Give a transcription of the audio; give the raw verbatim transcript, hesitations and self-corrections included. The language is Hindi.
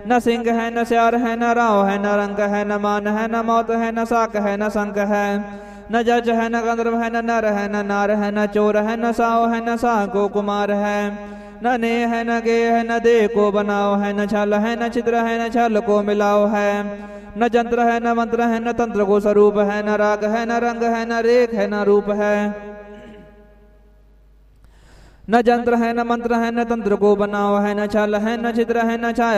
न सिंह है न स्यार है न राव है न रंग है न मान है न मौत है न साक है न संक है न जज है न गंधर्व है न नर है न नार है न चोर है न साव है न साको कुमार है न ने है न गे है न दे को बनाओ है न छल है न छिद्र है न छल को मिलाओ है न जंत्र है न मंत्र है न तंत्र को स्वरूप है न राग है न रंग है न रेख है न रूप है न जंत्र है न मंत्र है न तंत्र को बनाओ है न छल है न छिद्र है न छाया